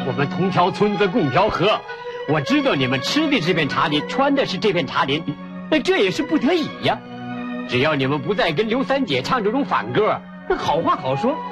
我们同条村子共条河。我知道你们吃的这片茶林，穿的是这片茶林，这也是不得已呀。只要你们不再跟刘三姐唱这种反歌，那好话好说，